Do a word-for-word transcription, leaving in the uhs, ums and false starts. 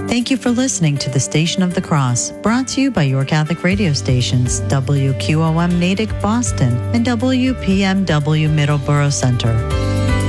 Thank you for listening to the Station of the Cross, brought to you by your Catholic radio stations, W Q O M Natick Boston and W P M W Middleborough Center.